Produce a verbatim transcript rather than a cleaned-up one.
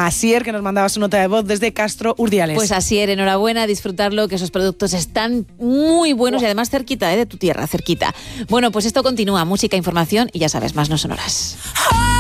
a Asier, que nos mandaba su nota de voz desde Castro Urdiales. Pues Asier, enhorabuena, disfrutarlo, que esos productos están muy buenos y además cerquita, ¿eh? De tu tierra, cerquita. Bueno, pues esto continúa, música, información y ya sabes, más no sonoras.